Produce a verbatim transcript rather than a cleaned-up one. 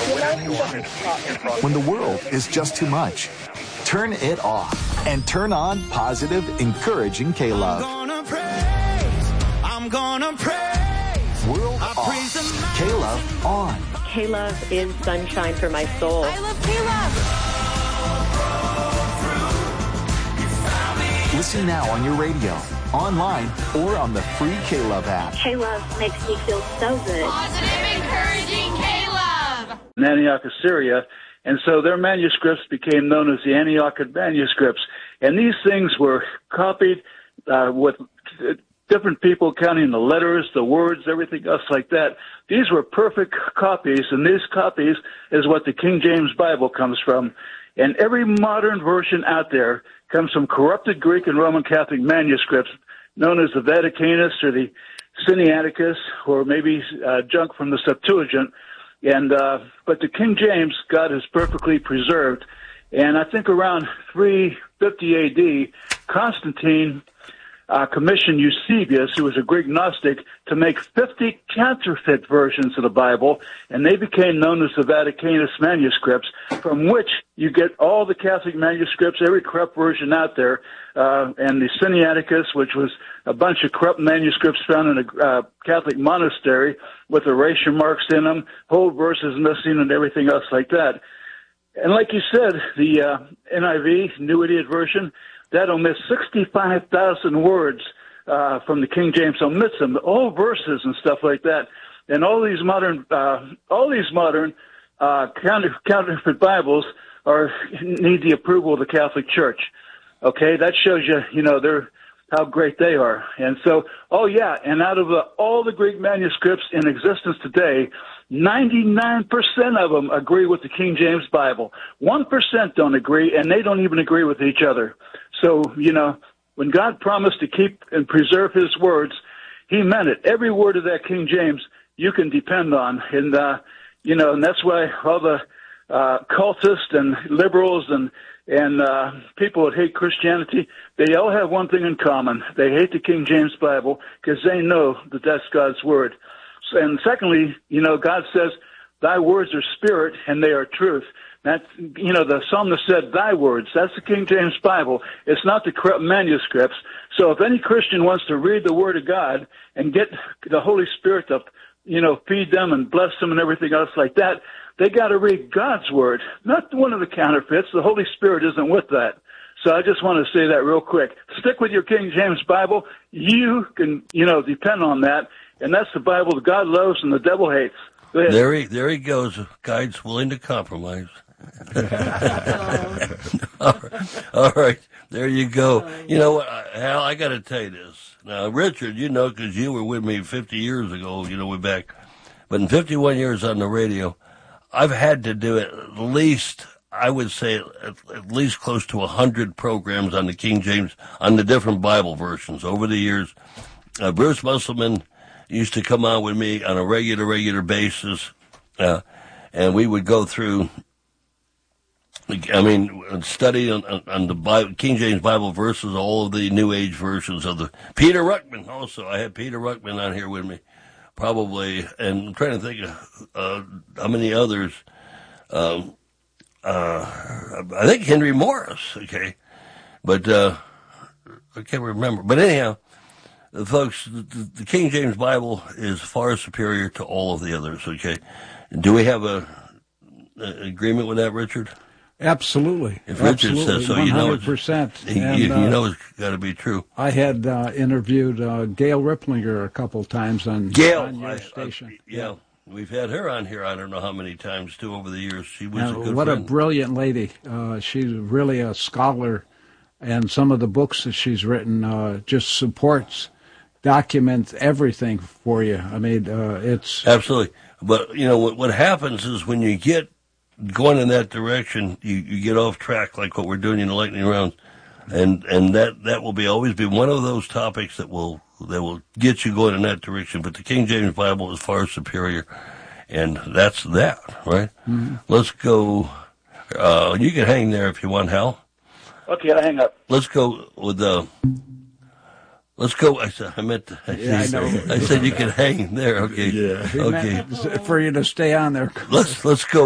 When the world is just too much, turn it off and turn on positive, encouraging K-Love. I'm gonna praise, I'm gonna praise. World off, K-Love on. K-Love is sunshine for my soul. I love K-Love. Listen now on your radio, online, or on the free K-Love app. K-Love makes me feel so good. Positive, encouraging K-Love. In Antioch, Assyria, and so their manuscripts became known as the Antiochian manuscripts. And these things were copied uh, with different people counting the letters, the words, everything else like that. These were perfect copies, and these copies is what the King James Bible comes from. And every modern version out there comes from corrupted Greek and Roman Catholic manuscripts known as the Vaticanus or the Sinaiticus, or maybe uh, junk from the Septuagint. And uh, but the King James, God has perfectly preserved. And I think around three fifty A D, Constantine uh, commissioned Eusebius, who was a Greek Gnostic, to make fifty counterfeit versions of the Bible, and they became known as the Vaticanus manuscripts, from which you get all the Catholic manuscripts, every corrupt version out there, uh, and the Sinaiticus, which was a bunch of corrupt manuscripts found in a uh, Catholic monastery with erasure marks in them, whole verses missing, and everything else like that. And like you said, the uh, N I V, New Idiot Version, that omits sixty-five thousand words uh, from the King James, omits them, all verses and stuff like that. And all these modern, uh, all these modern uh, counter, counterfeit Bibles are need the approval of the Catholic Church. Okay, that shows you, you know, they're how great they are. And so, oh yeah, and out of the, all the Greek manuscripts in existence today, ninety-nine percent of them agree with the King James Bible. one percent don't agree, and they don't even agree with each other. So, you know, when God promised to keep and preserve his words, he meant it. Every word of that King James you can depend on. And, uh, you know, and that's why all the uh, cultists and liberals and And uh, people that hate Christianity, they all have one thing in common. They hate the King James Bible because they know that that's God's word. So, and secondly, you know, God says, thy words are spirit and they are truth. That, you know, the psalmist said, thy words. That's the King James Bible. It's not the corrupt manuscripts. So if any Christian wants to read the word of God and get the Holy Spirit to, you know, feed them and bless them and everything else like that, they got to read God's word, not one of the counterfeits. The Holy Spirit isn't with that. So I just want to say that real quick. Stick with your King James Bible. You can, you know, depend on that. And that's the Bible that God loves and the devil hates. Go ahead. There he, there he goes. Guide's willing to compromise. all, right. all right. There you go. You know what, Hal, I got to tell you this. Now, Richard, you know, because you were with me fifty years ago, you know, way back. But in fifty-one years on the radio, I've had to do it at least, I would say, at, at least close to one hundred programs on the King James, on the different Bible versions over the years. Uh, Bruce Musselman used to come on with me on a regular, regular basis, uh, and we would go through, I mean, study on, on the Bible, King James Bible verses, all of the New Age versions of the, Peter Ruckman also. I had Peter Ruckman on here with me. Probably, and I'm trying to think of uh, how many others. Um, uh, I think Henry Morris, okay, but uh, I can't remember. But anyhow, folks, the, the King James Bible is far superior to all of the others, okay? Do we have a, a agreement with that, Richard? Absolutely. If Richard Absolutely. says so, you know one hundred percent. it's, you, and, you uh, know it's got to be true. I had uh, interviewed uh, Gail Ripplinger a couple of times on, Gail, on your I, station. I, yeah, yeah, we've had her on here I don't know how many times, too, over the years. She was and a good what friend. a brilliant lady. Uh, she's really a scholar, and some of the books that she's written uh, just supports, documents everything for you. I mean, uh, it's... Absolutely. But, you know, what, what happens is when you get going in that direction, you, you get off track like what we're doing in the lightning rounds, and and that, that will be always be one of those topics that will that will get you going in that direction. But the King James Bible is far superior, and that's that, right? Mm-hmm. Let's go. Uh, you can hang there if you want, Hal. Okay, I'll hang up. Let's go with the. Uh, Let's go. I said, I meant. To, I, yeah, I know. I said you can hang there. Okay. Yeah. Okay. For you to stay on there. Let's let's go.